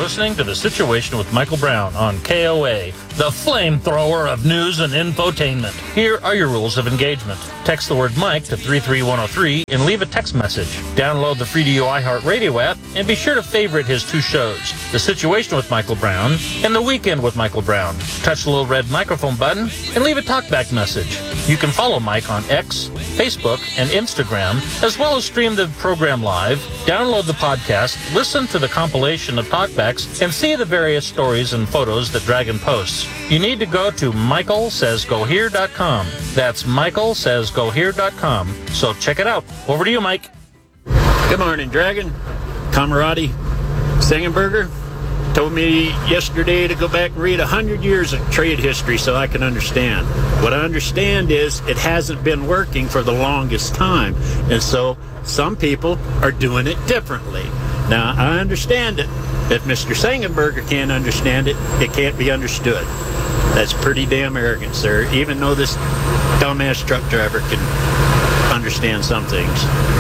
listening to The Situation with Michael Brown on KOA, the flamethrower of news and infotainment. Here are your rules of engagement. Text the word Mike to 33103 and leave a text message. Download the free to iHeartRadio app and be sure to favorite his two shows, The Situation with Michael Brown and The Weekend with Michael Brown. Touch the little red microphone button and leave a talkback message. You can follow Mike on X, Facebook, and Instagram, as well as stream the program live, download the podcast, listen to the compilation of talkbacks, and see the various stories and photos that Dragon posts. You need to go to michaelsaysgohere.com. That's michaelsaysgohere.com. So check it out. Over to you, Mike. Good morning, Dragon. Camarade Sengenberger told me yesterday to go back and read 100 years of trade history so I can understand. What I understand is it hasn't been working for the longest time, and so some people are doing it differently. Now, I understand it. If Mr. Sengenberger can't understand it, it can't be understood. That's pretty damn arrogant, sir, even though this dumbass truck driver can understand some things.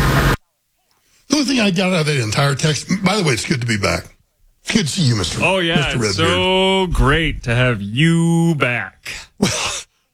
The only thing I got out of that entire text, by the way, it's good to be back. It's good to see you, Mr. Oh, yeah, Mr. it's so great to have you back. Well,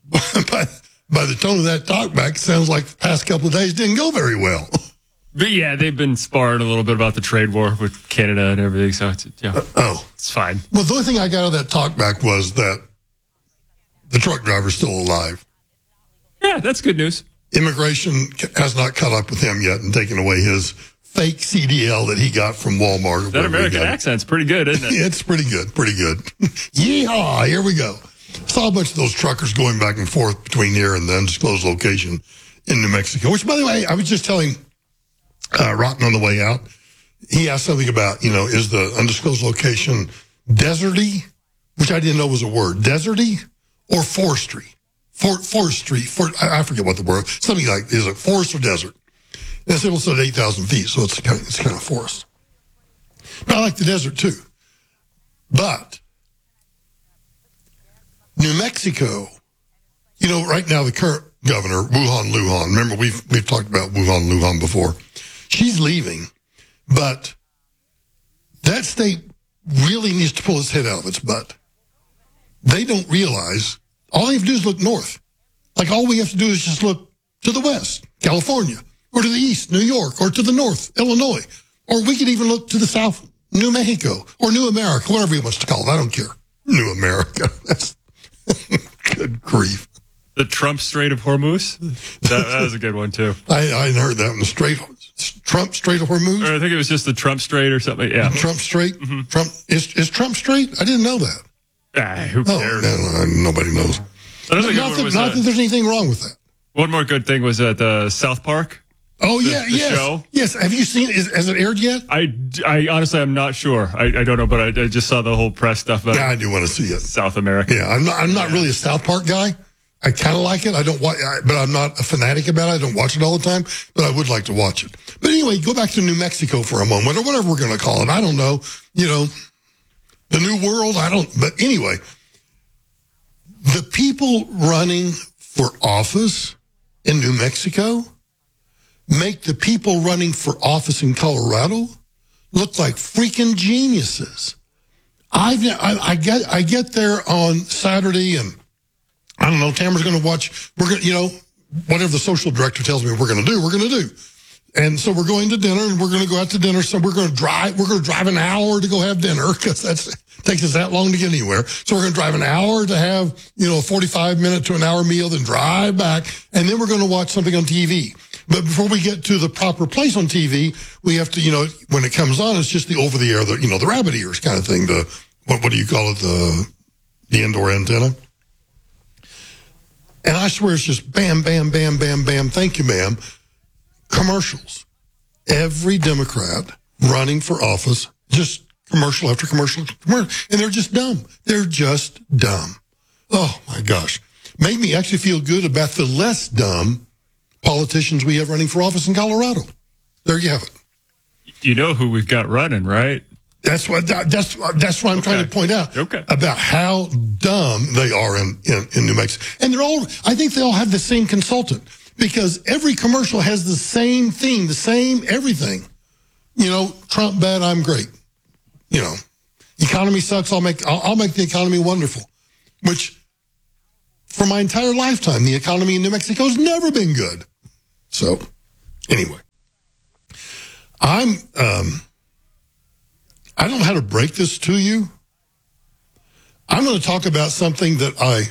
by the tone of that talk back, it sounds like the past couple of days didn't go very well. But yeah, they've been sparring a little bit about the trade war with Canada and everything, so it's it's fine. Well, the only thing I got out of that talk back was that the truck driver's still alive. Yeah, that's good news. Immigration has not caught up with him yet and taken away his fake CDL that he got from Walmart. That American accent's pretty good, isn't it? It's pretty good, pretty good. Yeehaw, here we go. Saw a bunch of those truckers going back and forth between here and the undisclosed location in New Mexico, which, by the way, I was just telling Rotten on the way out. He asked something about, is the undisclosed location deserty, which I didn't know was a word, deserty or forestry? Forestry, I forget what the word, something like, is it forest or desert? And I said, well, it's at 8,000 feet, so it's kind of forest. But I like the desert too. But New Mexico, right now the current governor, Wuhan Lujan, remember we've talked about Wuhan Lujan before. She's leaving, but that state really needs to pull its head out of its butt. They don't realize all they have to do is look north. Like all we have to do is just look to the west, California, or to the east, New York, or to the north, Illinois. Or we could even look to the south, New Mexico, or New America, whatever he wants to call it. I don't care. New America. That's good grief. The Trump Strait of Hormuz? That was a good one, too. I hadn't heard that one. Trump Strait of Hormuz? Or I think it was just the Trump Strait or something. Yeah. Trump Strait? Mm-hmm. Trump is Trump Strait? I didn't know that. Who cares? No, nobody knows. Not that there's anything wrong with that. One more good thing was at South Park. Oh, yes. Show. Yes. Have you seen it? Has it aired yet? I honestly, I'm not sure. I don't know, but I just saw the whole press stuff about I do want to see it. South America. Yeah, I'm not really a South Park guy. I kind of like it. I don't watch, but I'm not a fanatic about it. I don't watch it all the time, but I would like to watch it. But anyway, go back to New Mexico for a moment, or whatever we're going to call it. I don't know. The New World. But anyway, the people running for office in New Mexico make the people running for office in Colorado look like freaking geniuses. I get there on Saturday and I don't know, Tamara's going to watch, whatever the social director tells me we're going to do. And so we're going to dinner and we're going to go out to dinner. So we're going to drive an hour to go have dinner because takes us that long to get anywhere. So we're going to drive an hour to have, a 45 minute to an hour meal, then drive back. And then we're going to watch something on TV. But before we get to the proper place on TV, we have to, when it comes on, it's just the over the air, the rabbit ears kind of thing. What do you call it? The indoor antenna. And I swear it's just bam, bam, bam, bam, bam. Thank you, ma'am. Commercials. Every Democrat running for office, just commercial after commercial, and they're just dumb. They're just dumb. Oh, my gosh. Made me actually feel good about the less dumb politicians we have running for office in Colorado. There you have it. You know who we've got running, right? That's what I'm trying to point out about how dumb they are in New Mexico. And I think they all have the same consultant because every commercial has the same thing, the same everything. Trump bad, I'm great. Economy sucks. I'll make the economy wonderful, which for my entire lifetime, the economy in New Mexico has never been good. So anyway, I don't know how to break this to you. I'm going to talk about something that I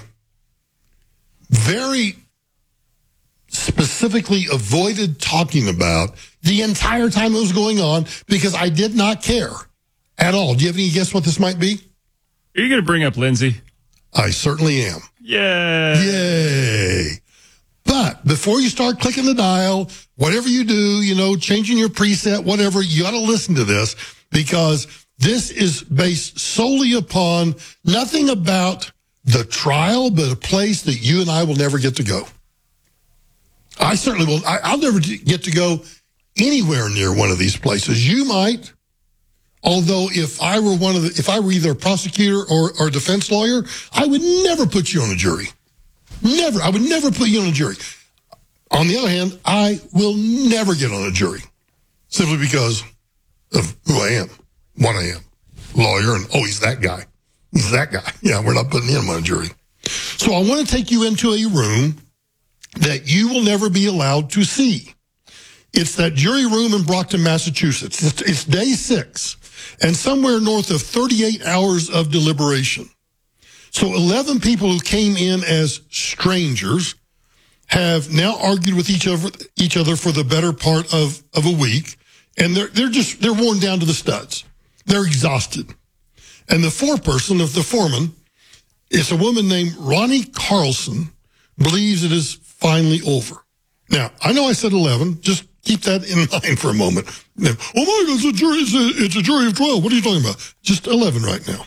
very specifically avoided talking about the entire time it was going on because I did not care at all. Do you have any guess what this might be? Are you going to bring up Lindsay? I certainly am. Yay. But before you start clicking the dial, whatever you do, changing your preset, whatever, you got to listen to this because this is based solely upon nothing about the trial, but a place that you and I will never get to go. I certainly will. I'll never get to go anywhere near one of these places. You might, although if I were either a prosecutor or a defense lawyer, I would never put you on a jury. Never. I would never put you on a jury. On the other hand, I will never get on a jury simply because of who I am, what I am, lawyer, and he's that guy. He's that guy. Yeah, we're not putting him on a jury. So I want to take you into a room that you will never be allowed to see. It's that jury room in Brockton, Massachusetts. It's day 6, and somewhere north of 38 hours of deliberation. So 11 people who came in as strangers have now argued with each other for the better part of a week, and they're worn down to the studs. They're exhausted. And the foreperson of the foreman is a woman named Ronnie Carlson, believes it is finally over. Now, I know I said 11. Just keep that in mind for a moment. Now, oh my God, it's a jury of 12. What are you talking about? Just 11 right now.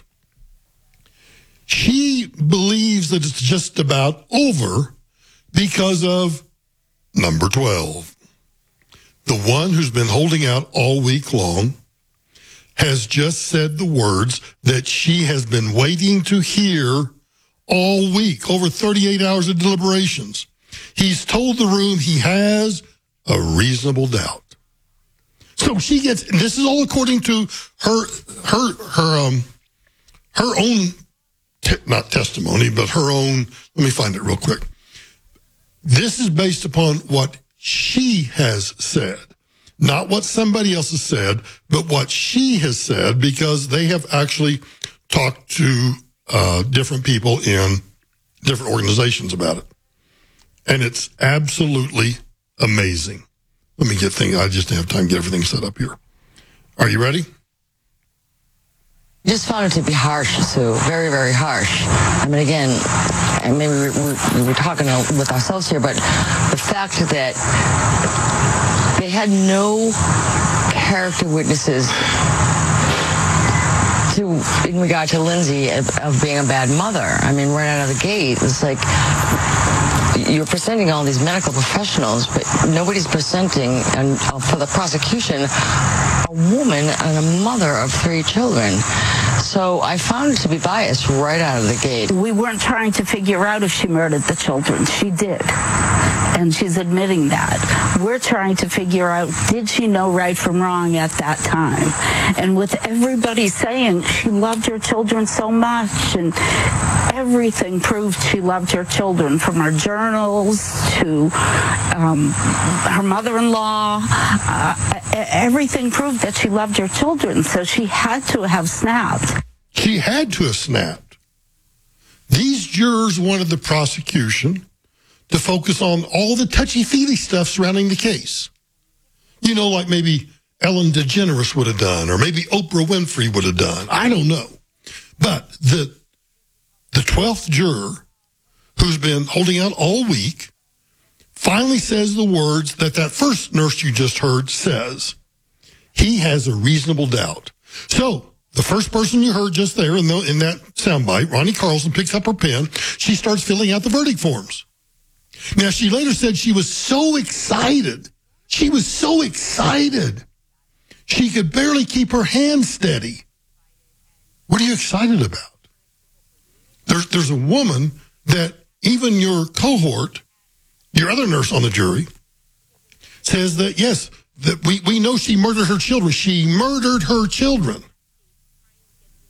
She believes that it's just about over because of number 12. The one who's been holding out all week long has just said the words that she has been waiting to hear all week, over 38 hours of deliberations. He's told the room he has a reasonable doubt. So she gets, this is all according to her own, not testimony, but her own, let me find it real quick. This is based upon what she has said. Not what somebody else has said, but what she has said, because they have actually talked to different people in different organizations about it. And it's absolutely amazing. Let me get things, I just didn't have time to get everything set up here. Are you ready? I just found it to be harsh, Sue. Very, very harsh. I mean, again, and maybe we were talking with ourselves here, but the fact that they had no character witnesses in regard to Lindsay of being a bad mother. I mean, right out of the gate, it's like you're presenting all these medical professionals, but nobody's presenting, and for the prosecution, a woman and a mother of 3 children. So I found it to be biased right out of the gate. We weren't trying to figure out if she murdered the children. She did. And she's admitting that. We're trying to figure out, did she know right from wrong at that time? And with everybody saying she loved her children so much, and everything proved she loved her children, from her journals to her mother-in-law. Everything proved that she loved her children, so she had to have snapped. She had to have snapped. These jurors wanted the prosecution to focus on all the touchy-feely stuff surrounding the case. You know, like maybe Ellen DeGeneres would have done, or maybe Oprah Winfrey would have done. I don't know. But the 12th juror, who's been holding out all week, finally says the words that first nurse you just heard says. He has a reasonable doubt. So the first person you heard just there in that soundbite, Ronnie Carlson, picks up her pen. She starts filling out the verdict forms. Now, she later said she was so excited. She was so excited. She could barely keep her hand steady. What are you excited about? There's a woman that even your cohort, your other nurse on the jury, says that, yes, that we know she murdered her children. She murdered her children.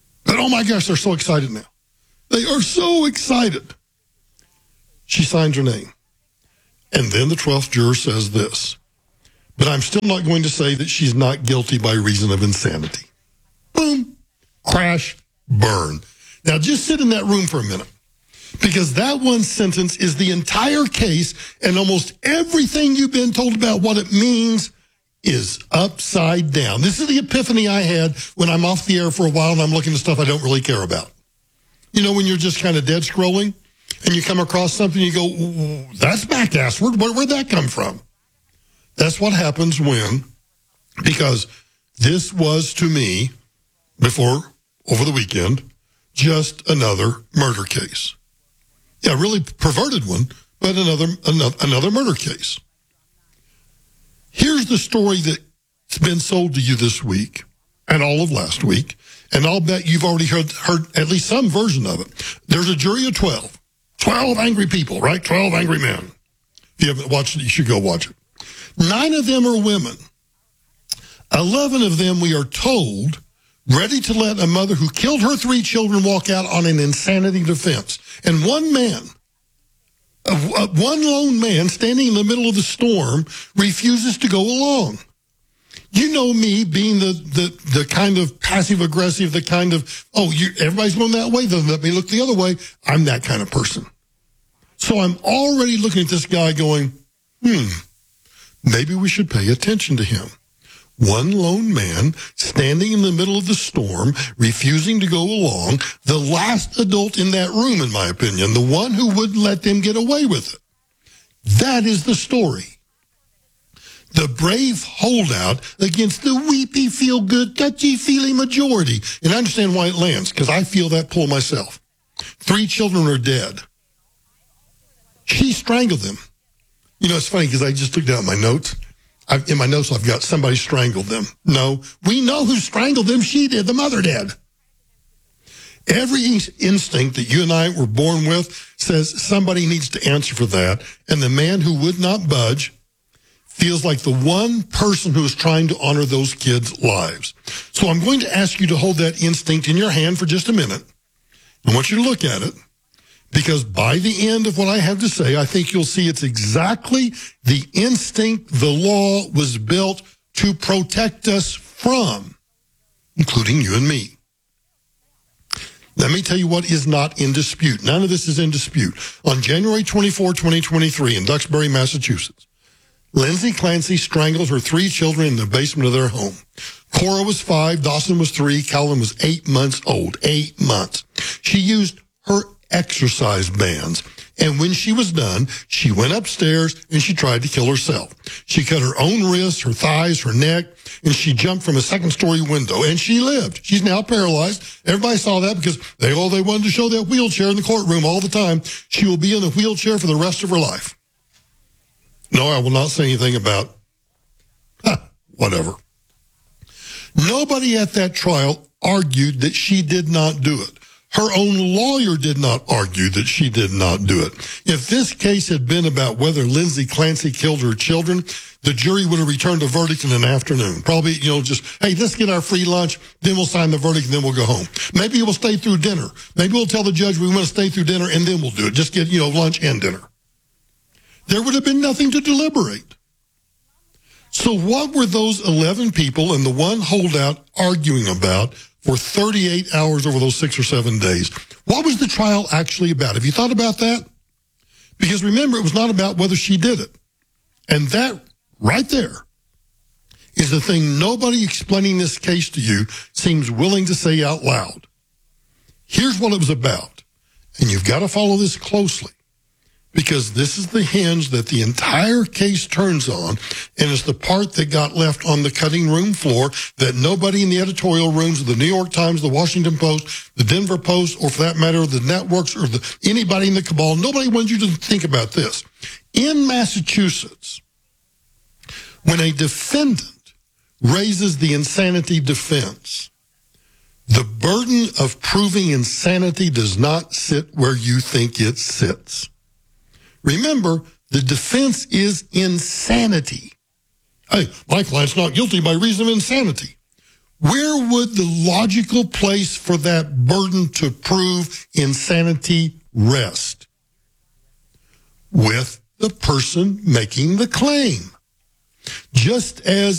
oh my gosh, they're so excited now. They are so excited. She signs her name. And then the 12th juror says this, but I'm still not going to say that she's not guilty by reason of insanity. Boom, crash, burn. Now just sit in that room for a minute, because that one sentence is the entire case, and almost everything you've been told about what it means is upside down. This is the epiphany I had when I'm off the air for a while and I'm looking at stuff I don't really care about. You know, when you're just kind of dead scrolling and you come across something, you go, that's back-assward. Where'd that come from? That's what happens because this was to me, over the weekend, just another murder case. Yeah, really perverted one, but another murder case. Here's the story that's been sold to you this week and all of last week, and I'll bet you've already heard at least some version of it. There's a jury of 12 angry people, right? 12 angry men. If you haven't watched it, you should go watch it. 9 of them are women. 11 of them, we are told, ready to let a mother who killed her 3 children walk out on an insanity defense. And one lone man standing in the middle of the storm refuses to go along. You know me being the kind of passive-aggressive, the kind of, everybody's going that way, then let me look the other way. I'm that kind of person. So I'm already looking at this guy going, maybe we should pay attention to him. One lone man standing in the middle of the storm, refusing to go along, the last adult in that room, in my opinion, the one who wouldn't let them get away with it. That is the story. The brave holdout against the weepy, feel-good, touchy-feely majority. And I understand why it lands, because I feel that pull myself. 3 children are dead. She strangled them. You know, it's funny, because I just looked down at my notes. In my notes, I've got somebody strangled them. No, we know who strangled them. She did. The mother did. Every instinct that you and I were born with says somebody needs to answer for that. And the man who would not budge feels like the one person who is trying to honor those kids' lives. So I'm going to ask you to hold that instinct in your hand for just a minute. I want you to look at it, because by the end of what I have to say, I think you'll see it's exactly the instinct the law was built to protect us from, including you and me. Let me tell you what is not in dispute. None of this is in dispute. On January 24, 2023, in Duxbury, Massachusetts, Lindsay Clancy strangled her 3 children in the basement of their home. Cora was 5, Dawson was 3, Calvin was 8 months old. 8 months. She used her exercise bands, and when she was done, she went upstairs and she tried to kill herself. She cut her own wrists, her thighs, her neck, and she jumped from a 2nd-story window, and she lived. She's now paralyzed. Everybody saw that because they wanted to show that wheelchair in the courtroom all the time. She will be in a wheelchair for the rest of her life. No, I will not say anything about, whatever. Nobody at that trial argued that she did not do it. Her own lawyer did not argue that she did not do it. If this case had been about whether Lindsay Clancy killed her children, the jury would have returned a verdict in an afternoon. Probably, just, hey, let's get our free lunch, then we'll sign the verdict, and then we'll go home. Maybe we'll stay through dinner. Maybe we'll tell the judge we want to stay through dinner, and then we'll do it. Just get, lunch and dinner. There would have been nothing to deliberate. So what were those 11 people and the one holdout arguing about for 38 hours over those 6 or 7 days? What was the trial actually about? Have you thought about that? Because remember, it was not about whether she did it. And that right there is the thing nobody explaining this case to you seems willing to say out loud. Here's what it was about. And you've got to follow this closely, because this is the hinge that the entire case turns on, and it's the part that got left on the cutting room floor that nobody in the editorial rooms of the New York Times, the Washington Post, the Denver Post, or for that matter, the networks or anybody in the cabal, nobody wanted you to think about this. In Massachusetts, when a defendant raises the insanity defense, the burden of proving insanity does not sit where you think it sits. Remember, the defense is insanity. Hey, my client's not guilty by reason of insanity. where would the logical place for that burden to prove insanity rest? With the person making the claim. Just as